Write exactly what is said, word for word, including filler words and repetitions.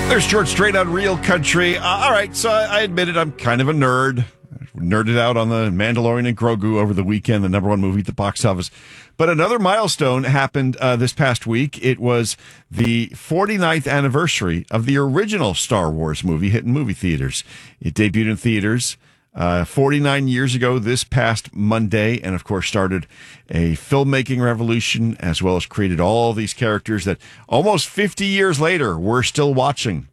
There's George Strait on Real Country. Uh, all right, so I, I admit it, I'm kind of a nerd. Nerded out on the Mandalorian and Grogu over the weekend, the number one movie at the box office. But another milestone happened uh, this past week. It was the forty-ninth anniversary of the original Star Wars movie hitting movie theaters. It debuted in theaters uh, forty-nine years ago this past Monday, and of course started a filmmaking revolution, as well as created all these characters that almost fifty years later we're still watching.